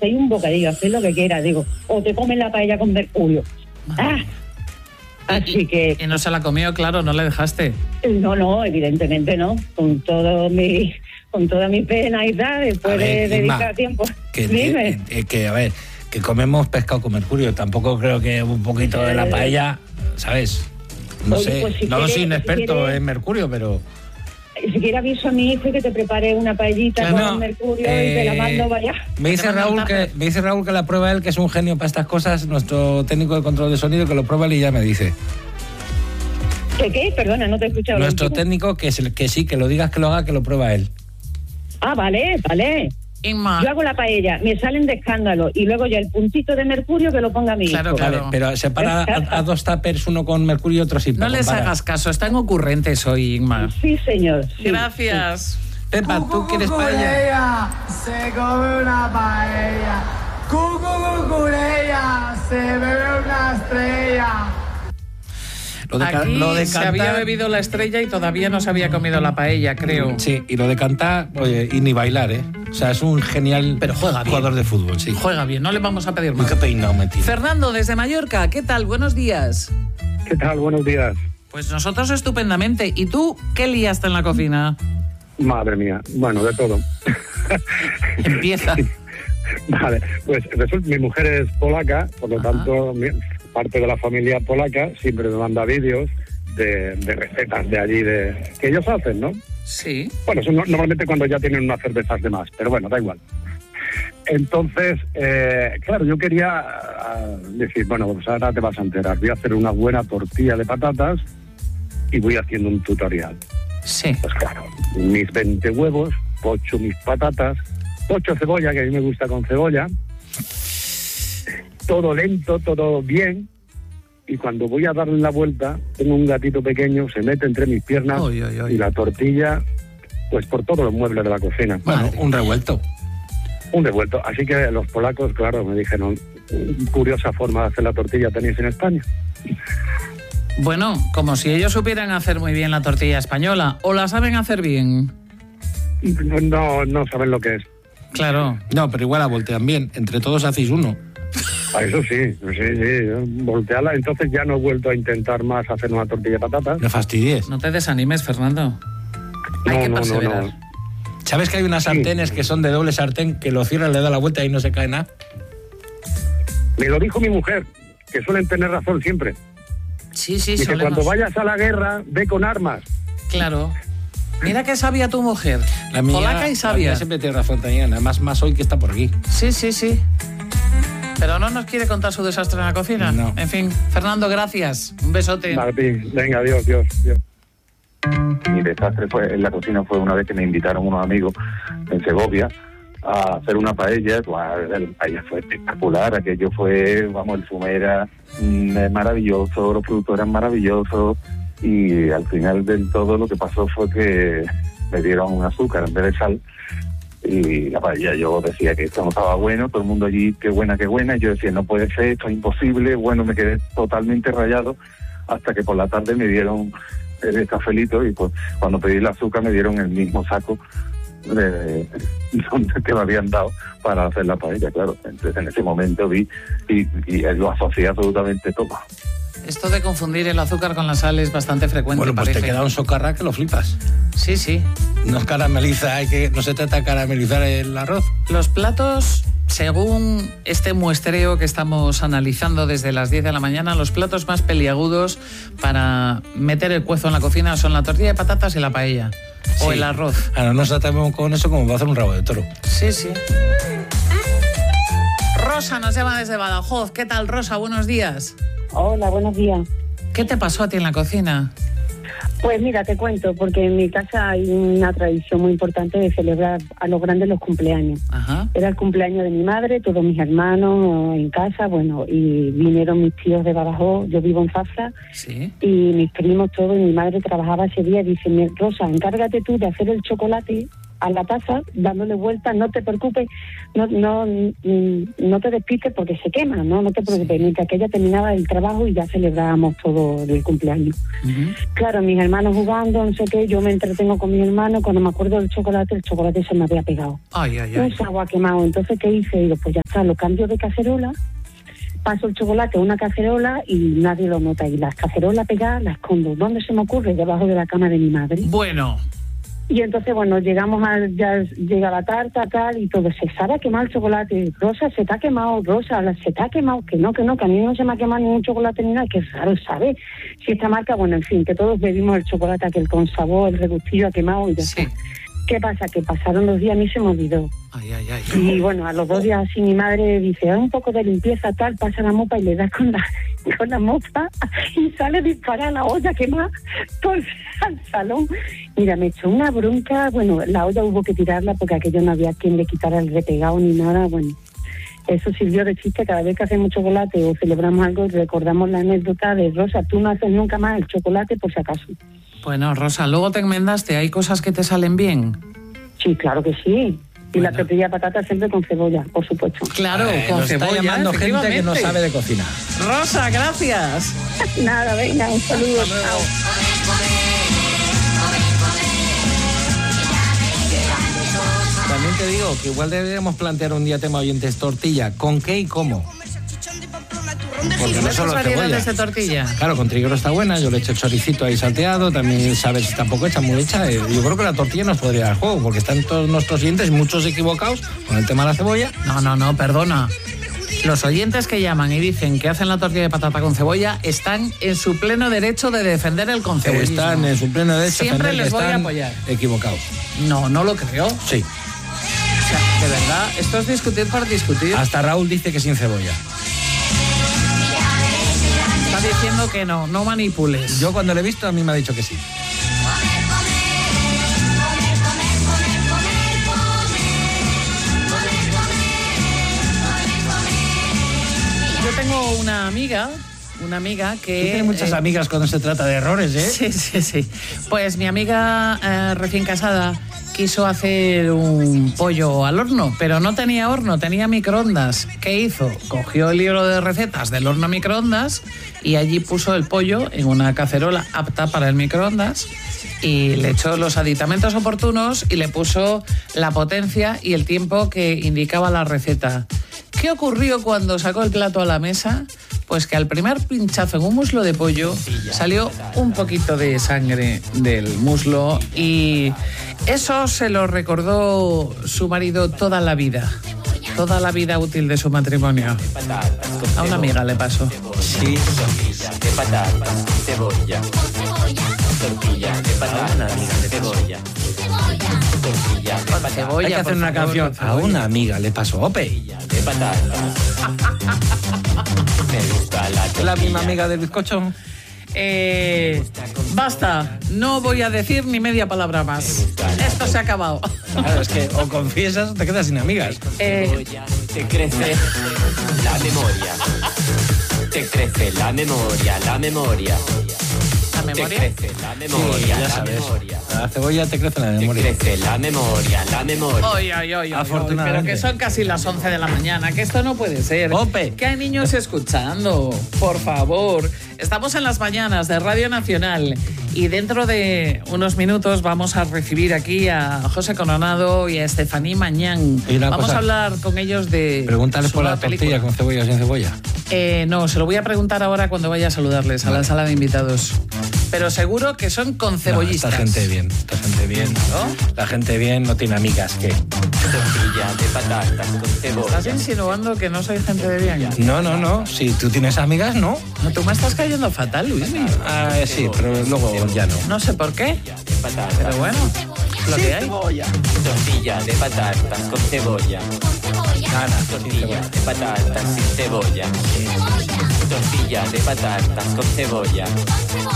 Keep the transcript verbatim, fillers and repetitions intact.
hacéis un bocadillo, hacéis lo que quieras, digo, o te comen la paella con mercurio. ¡Ah! Así que... Y no se la comió, claro, no le dejaste. No, no, evidentemente no, con todo mi... con toda mi pena y tal, después ver, de dedicar Inma, tiempo. Que, Dime. Que, que, a ver, que comemos pescado con mercurio, tampoco creo que un poquito de la paella, ¿sabes? No Oye, sé, pues si no quiere, soy un experto si quiere, en mercurio, pero... Si quiere aviso a mi hijo que te prepare una paellita claro, con no, mercurio eh, y te la mando vaya. Me dice, Raúl que, me dice Raúl que la prueba él, que es un genio para estas cosas, nuestro técnico de control de sonido, que lo prueba él y ya me dice. ¿Qué qué? Perdona, no te he escuchado. Nuestro técnico, que, es el, que sí, que lo digas que lo haga, que lo prueba él. Ah, vale, vale. Inma. Yo hago la paella, me salen de escándalo y luego ya el puntito de mercurio que lo ponga a mi claro, hijo. Claro, vale, pero separa a, a dos tuppers, uno con mercurio y otro sin. No les hagas caso, están ocurrentes hoy, Inma. Sí, señor. Sí, Gracias. Sí. Pepa, ¿tú quieres paella? Se come una paella. Cucucucureya, se bebe una estrella. Lo de, Aquí lo de cantar, se había bebido la estrella y todavía no se había comido la paella, creo. Sí, y lo de cantar, oye, y ni bailar, ¿eh? O sea, es un genial Pero juega jugador bien. de fútbol, sí. Juega bien, no le vamos a pedir más. Qué peinado me tiene. Fernando, desde Mallorca, ¿qué tal? Buenos días. ¿Qué tal? Buenos días. Pues nosotros estupendamente. ¿Y tú qué liaste en la cocina? Madre mía, bueno, de todo. Empieza. Vale, pues resulta, mi mujer es polaca, por lo Ajá. tanto... Mi, parte de la familia polaca siempre me manda vídeos de, de recetas de allí de que ellos hacen, ¿no? Sí. Bueno, son no, normalmente cuando ya tienen unas cervezas de más, pero bueno, da igual. Entonces, eh, claro, yo quería uh, decir, bueno, pues ahora te vas a enterar, voy a hacer una buena tortilla de patatas y voy haciendo un tutorial. Sí. Pues claro, mis veinte huevos, pocho mis patatas, pocho cebolla, que a mí me gusta con cebolla, todo lento, todo bien, y cuando voy a darle la vuelta, tengo un gatito pequeño, se mete entre mis piernas oy, oy, oy. y la tortilla, pues por todos los muebles de la cocina. Bueno, un revuelto. Un revuelto. Así que los polacos, claro, me dijeron, curiosa forma de hacer la tortilla tenéis en España. Bueno, como si ellos supieran hacer muy bien la tortilla española, ¿o la saben hacer bien? No, no saben lo que es. Claro. No, pero igual la voltean bien, entre todos hacéis uno. Ah, eso sí, sí, sí, voltearla. Entonces ya no he vuelto a intentar más hacer una tortilla de patatas. No fastidies. No te desanimes, Fernando. Hay no, que no, perseverar. No, no. ¿Sabes que hay unas sartenes sí. que son de doble sartén, que lo cierran, le da la vuelta y no se cae nada? Me lo dijo mi mujer, que suelen tener razón siempre. Sí, sí, Dice, solemos. cuando vayas a la guerra, ve con armas. Claro. Mira qué sabia tu mujer. La mía, polaca y sabia. La mía siempre tiene razón, Tatiana. Además, más hoy que está por aquí. Sí, sí, sí. Pero no nos quiere contar su desastre en la cocina. No. En fin, Fernando, gracias. Un besote. Martín, venga, adiós, Dios, Dios. Mi desastre fue en la cocina fue una vez que me invitaron unos amigos en Segovia a hacer una paella. La paella fue espectacular, aquello fue, vamos, el zumo era mm, maravilloso, los productos eran maravillosos, y al final del todo lo que pasó fue que me dieron un azúcar en vez de sal. Y la paella, yo decía que esto no estaba bueno, todo el mundo allí, qué buena, qué buena, y yo decía, no puede ser, esto es imposible. Bueno, me quedé totalmente rayado hasta que por la tarde me dieron el cafelito, y pues cuando pedí el azúcar me dieron el mismo saco de, de, que me habían dado para hacer la paella, claro. Entonces en ese momento vi y, y lo asocié absolutamente todo. Esto de confundir el azúcar con la sal es bastante frecuente. Bueno, pues parece. te queda un socarrá que lo flipas. Sí, sí. No es carameliza, hay que, no se trata de caramelizar el arroz. Los platos, según este muestreo que estamos analizando desde las diez de la mañana, los platos más peliagudos para meter el cuezo en la cocina son la tortilla de patatas y la paella. Sí. O el arroz. Ahora nos tratamos con eso como para hacer un rabo de toro. Sí, sí. Rosa nos llama desde Badajoz. ¿Qué tal, Rosa? Buenos días. Hola, buenos días. ¿Qué te pasó a ti en la cocina? Pues mira, te cuento, porque en mi casa hay una tradición muy importante de celebrar a los grandes los cumpleaños. Ajá. Era el cumpleaños de mi madre, todos mis hermanos en casa, bueno, y vinieron mis tíos de Badajoz, yo vivo en Zafra, sí. Y mis primos todos, y mi madre trabajaba ese día y dice, Rosa, encárgate tú de hacer el chocolate a la taza, dándole vueltas, no te preocupes, no no no te despistes porque se quema, no no te preocupes, mientras que ella terminaba el trabajo y ya celebrábamos todo el cumpleaños. Uh-huh. Claro, mis hermanos jugando, no sé qué, yo me entretengo con mis hermanos, cuando me acuerdo del chocolate, el chocolate se me había pegado. Ay, ay, ay. Un sabor quemado, entonces ¿qué hice? Digo, pues ya está, lo cambio de cacerola, paso el chocolate a una cacerola y nadie lo nota, y las cacerolas pegadas las escondo. ¿Dónde se me ocurre? Debajo de la cama de mi madre. Bueno. Y entonces, bueno, llegamos a, ya llega la tarta, tal, y todo, se sabe quemar el chocolate. Rosa, se te ha quemado, Rosa, se te ha quemado, que no, que no, que a mí no se me ha quemado ningún chocolate ni nada, que raro, ¿sabe? Si esta marca, bueno, en fin, que todos bebimos el chocolate aquel con sabor, el regustillo ha quemado y ya sí. está. ¿Qué pasa? Que pasaron los días, a mí se me olvidó. Ay, ay, ay. Y bueno, a los dos días así mi madre dice, haz un poco de limpieza, tal, pasa la mopa y le das con la con la mopa y sale disparada la olla quemada por al salón. Mira, me echó una bronca, bueno, la olla hubo que tirarla porque aquello no había quien le quitara el repegado ni nada, bueno. Eso sirvió de chiste cada vez que hacemos chocolate o celebramos algo, recordamos la anécdota de Rosa, tú no haces nunca más el chocolate por si acaso. Bueno, Rosa, luego te enmendaste, ¿hay cosas que te salen bien? Sí, claro que sí. Y bueno. La tortilla de patata siempre con cebolla, por supuesto. Claro, eh, con nos cebolla, está llamando gente que no sabe de cocinar. Rosa, gracias. Nada, venga, un saludo. También te digo que igual deberíamos plantear un día tema oyentes tortilla. ¿Con qué y cómo? Porque no solo cebolla. De tortilla. Claro, con triguero está buena, yo le echo choricito ahí salteado, también sabes, tampoco hecha muy hecha. Yo creo que la tortilla nos podría dar juego, porque están todos nuestros oyentes, muchos equivocados con el tema de la cebolla. No, no, no, perdona. Los oyentes que llaman y dicen que hacen la tortilla de patata con cebolla están en su pleno derecho de defender el concebollismo. Están en su pleno derecho de Siempre defender les que voy a están apoyar. Equivocados. No, no lo creo. Sí. O sea, de verdad, esto es discutir por discutir. Hasta Raúl dice que sin cebolla. Está diciendo que no, no manipules. Yo cuando lo he visto a mí me ha dicho que sí. Yo tengo una amiga, una amiga que... Tú tienes muchas eh, amigas cuando se trata de errores, ¿eh? Sí, sí, sí. Pues mi amiga eh, recién casada quiso hacer un pollo al horno, pero no tenía horno, tenía microondas. ¿Qué hizo? Cogió el libro de recetas del horno a microondas y allí puso el pollo en una cacerola apta para el microondas y le echó los aditamentos oportunos y le puso la potencia y el tiempo que indicaba la receta. ¿Qué ocurrió cuando sacó el plato a la mesa? Pues que al primer pinchazo en un muslo de pollo salió un poquito de sangre del muslo y eso se lo recordó su marido toda la vida, toda la vida útil de su matrimonio. A una amiga le pasó. Sí, tortilla de patatas, cebolla. Tortilla de patatas, cebolla. Tortilla de patatas. Cebolla, hay que hacer una favor, canción. A una amiga le pasó, Ope. De patatas. Me gusta la tortilla. ¿Es la misma amiga del bizcocho? Eh, basta, no voy a decir ni media palabra más. Esto se ha acabado. Claro, es que o confiesas o te quedas sin amigas. Eh, te crece la memoria. Te crece la memoria, la memoria. ¿La memoria? Te crece la memoria, Sí, ya la sabes. memoria. La cebolla te crece la memoria. Te crece la memoria, la memoria. Oy, oy, oy, oy, Afortunadamente. pero que son casi las once de la mañana, que esto no puede ser. Ope. Que hay niños escuchando, por favor. Estamos en las mañanas de Radio Nacional y dentro de unos minutos vamos a recibir aquí a José Coronado y a Estefaní Mañán. Y una Vamos cosa, a hablar con ellos de Pregúntale su por la nueva tortilla película. con cebolla o sin cebolla. Eh, no, se lo voy a preguntar ahora cuando vaya a saludarles a la sala de invitados. Pero seguro que son concebollistas. No, esta gente bien, esta gente bien. ¿No? La gente bien no tiene amigas, ¿qué? Tortilla de patatas con cebolla. ¿Estás insinuando que no soy gente de bien? No, no, no. Si tú tienes amigas, no. No, tú me estás cayendo fatal, Luis. Ah, eh, sí, pero luego ya no. No sé por qué, De patatas. pero bueno, lo que hay. Tortilla de patatas con cebolla. Nada, Tortilla de patatas sin cebolla. Tortilla de patatas con cebolla.